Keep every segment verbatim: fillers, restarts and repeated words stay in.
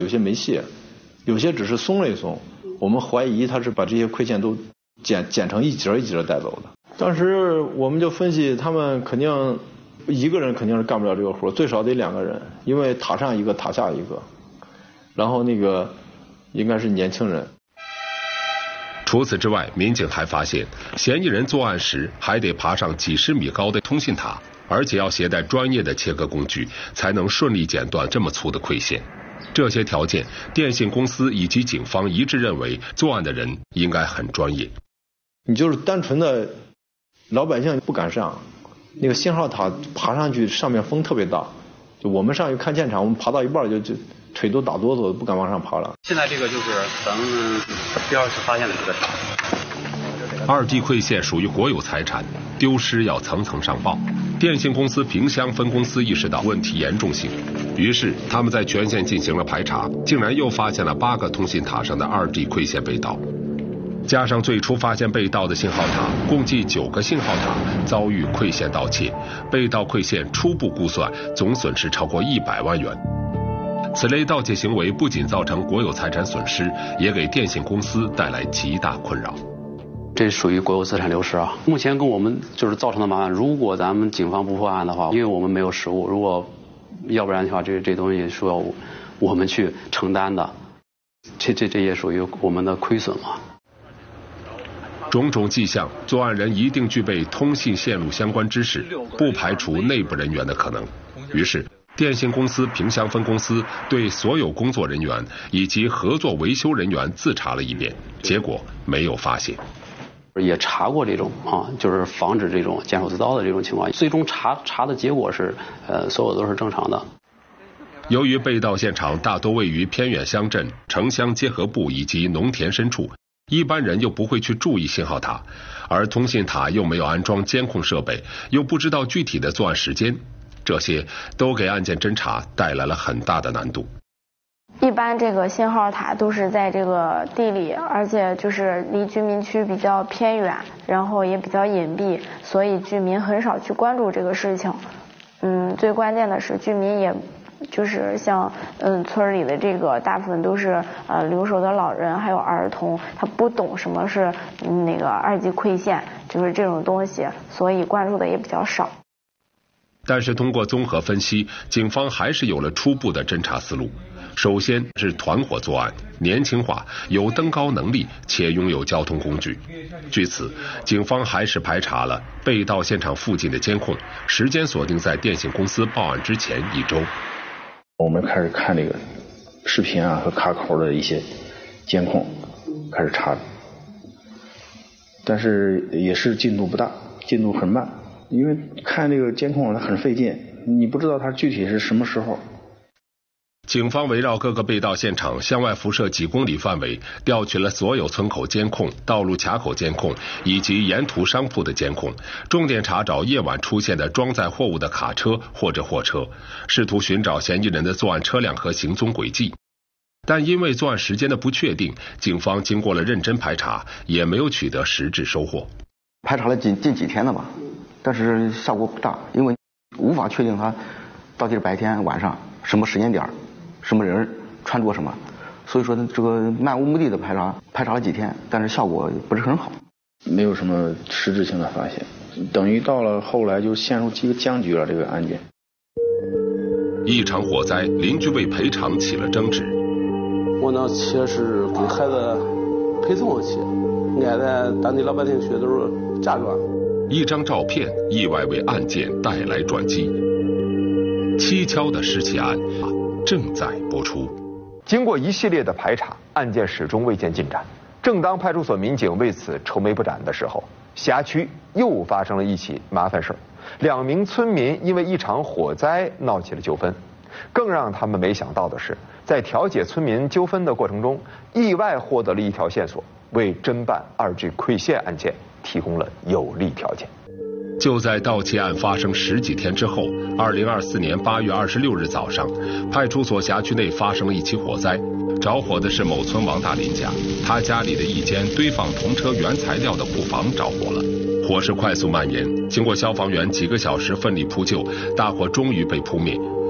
有些没卸，有些只是松了一松。我们怀疑他是把这些馈线都剪剪成一节一节带走的。当时我们就分析，他们肯定一个人肯定是干不了这个活，最少得两个人，因为塔上一个，塔下一个，然后那个应该是年轻人。 除此之外，民警还发现，嫌疑人作案时还得爬上几十米高的通信塔，而且要携带专业的切割工具，才能顺利剪断这么粗的馈线。这些条件，电信公司以及警方一致认为，作案的人应该很专业。 你就是单纯的老百姓不敢上，那个信号塔爬上去，上面风特别大，就我们上去看现场，我们爬到一半就就腿都打哆嗦，不敢往上爬了。 现在这个就是咱们第二次发现的这个塔。 二 D 馈线属于国有财产，丢失要层层上报。电信公司萍乡分公司意识到问题严重性，于是他们在全县进行了排查，竟然又发现了八个通信塔上的二 D 馈线被盗。加上最初发现被盗的信号塔，共计九个信号塔遭遇馈线盗窃，被盗馈线初步估算总损失超过一百万元。此类盗窃行为不仅造成国有财产损失，也给电信公司带来极大困扰。 这属于国有资产流失啊！目前跟我们就是造成的麻烦，如果咱们警方不破案的话，因为我们没有实物，如果要不然的话，这这东西需要我们去承担的，这这这也属于我们的亏损嘛。 种种迹象，作案人一定具备通信线路相关知识，不排除内部人员的可能。于是，电信公司萍乡分公司对所有工作人员以及合作维修人员自查了一遍，结果没有发现。 也查过这种啊，就是防止这种监守自盗的这种情况，最终查查的结果是，呃，所有都是正常的。 由于被盗现场大多位于偏远乡镇、城乡结合部以及农田深处，一般人又不会去注意信号塔，而通信塔又没有安装监控设备，又不知道具体的作案时间，这些都给案件侦查带来了很大的难度。 一般这个信号塔都是在这个地里，而且就是离居民区比较偏远，然后也比较隐蔽，所以居民很少去关注这个事情。嗯，最关键的是居民也就是像嗯村里的这个大部分都是呃留守的老人还有儿童，他不懂什么是那个二级馈线，就是这种东西，所以关注的也比较少。 但是通过综合分析，警方还是有了初步的侦查思路。首先是团伙作案，年轻化，有登高能力，且拥有交通工具。据此，警方还是排查了被盗现场附近的监控，时间锁定在电信公司报案之前一周。 我们开始看这个视频啊和卡口的一些监控，开始查，但是也是进度不大，进度很慢，因为看这个监控它很费劲，你不知道它具体是什么时候。 警方围绕各个被盗现场向外辐射几公里范围，调取了所有村口监控、道路卡口监控以及沿途商铺的监控，重点查找夜晚出现的装载货物的卡车或者货车，试图寻找嫌疑人的作案车辆和行踪轨迹。但因为作案时间的不确定，警方经过了认真排查，也没有取得实质收获。 排查了近近几天了吧，但是效果不大，因为无法确定他到底是白天晚上什么时间点什么人穿着什么，所以说这个漫无目的的排查，排查了几天，但是效果不是很好， 没有什么实质性的发现，等于到了后来就陷入一个僵局了。这个案件， 一场火灾，邻居为赔偿起了争执。 我那车是给孩子配送的车，挨在当地老百姓学都是假装。 一张照片意外为案件带来转机，蹊跷的失窃案正在播出。 经过一系列的排查，案件始终未见进展。正当派出所民警为此愁眉不展的时候，辖区又发生了一起麻烦事儿。两名村民因为一场火灾闹起了纠纷。更让他们没想到的是，在调解村民纠纷的过程中，意外获得了一条线索，为侦办二 G 馈线案件提供了有利条件。 就在盗窃案发生十几天之后，二零二四年八月二十六日早上，派出所辖区内发生了一起火灾。着火的是某村王大林家，他家里的一间堆放童车原材料的库房着火了。火势快速蔓延，经过消防员几个小时奋力扑救，大火终于被扑灭。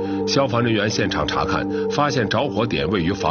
消防人员现场查看，发现着火点位于房